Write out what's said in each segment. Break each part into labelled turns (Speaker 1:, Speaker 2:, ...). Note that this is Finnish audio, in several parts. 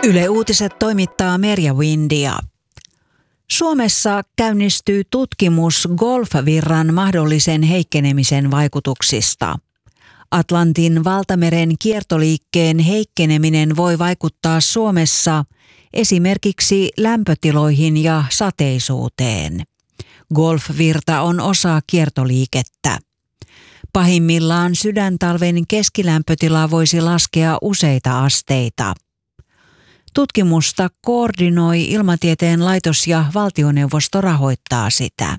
Speaker 1: Yle Uutiset toimittaa Merja Windia. Suomessa käynnistyy tutkimus golfvirran mahdollisen heikkenemisen vaikutuksista. Atlantin valtameren kiertoliikkeen heikkeneminen voi vaikuttaa Suomessa esimerkiksi lämpötiloihin ja sateisuuteen. Golfvirta on osa kiertoliikettä. Pahimmillaan sydäntalven keskilämpötila voisi laskea useita asteita. Tutkimusta koordinoi Ilmatieteen laitos ja valtioneuvosto rahoittaa sitä.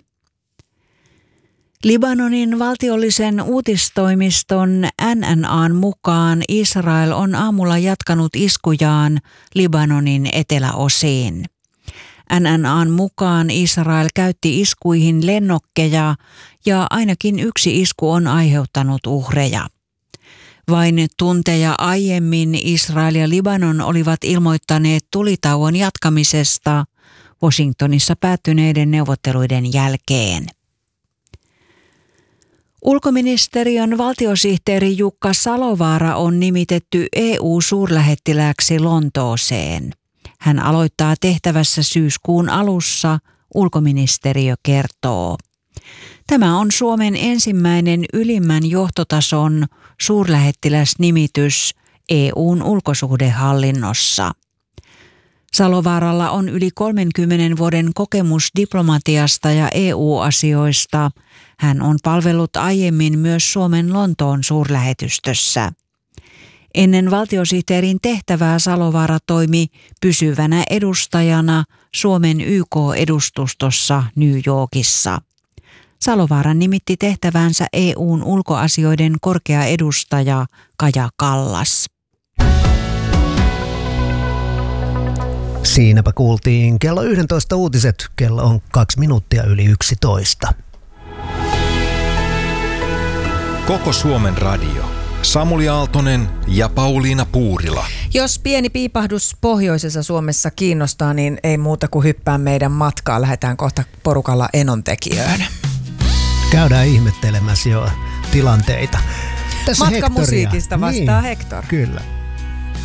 Speaker 1: Libanonin valtiollisen uutistoimiston NNA:n mukaan Israel on aamulla jatkanut iskujaan Libanonin eteläosiin. NNA:n mukaan Israel käytti iskuihin lennokkeja ja ainakin yksi isku on aiheuttanut uhreja. Vain tunteja aiemmin Israel ja Libanon olivat ilmoittaneet tulitauon jatkamisesta Washingtonissa päättyneiden neuvotteluiden jälkeen. Ulkoministeriön valtiosihteeri Jukka Salovaara on nimitetty EU-suurlähettilääksi Lontooseen. Hän aloittaa tehtävässä syyskuun alussa, ulkoministeriö kertoo. Tämä on Suomen ensimmäinen ylimmän johtotason suurlähettiläsnimitys EU:n ulkosuhdehallinnossa. Salovaaralla on yli 30 vuoden kokemus diplomatiasta ja EU-asioista. Hän on palvellut aiemmin myös Suomen Lontoon suurlähetystössä. Ennen valtiosihteerin tehtävää Salovaara toimi pysyvänä edustajana Suomen YK-edustustossa New Yorkissa. Salovaara nimitti tehtävänsä EU:n ulkoasioiden korkea edustaja Kaja Kallas.
Speaker 2: Siinäpä kuultiin kello 11 uutiset. Kello on 2 minuuttia yli 11.
Speaker 3: Koko Suomen radio. Samuli Aaltonen ja Pauliina Puurila.
Speaker 4: Jos pieni piipahdus pohjoisessa Suomessa kiinnostaa, niin ei muuta kuin hyppää meidän matkaa. Lähdetään kohta porukalla Enontekiöön.
Speaker 2: Käydään ihmettelemässä jo tilanteita. Tässä
Speaker 4: Matkamusiikista vastaa
Speaker 2: niin,
Speaker 4: Hector.
Speaker 2: Kyllä.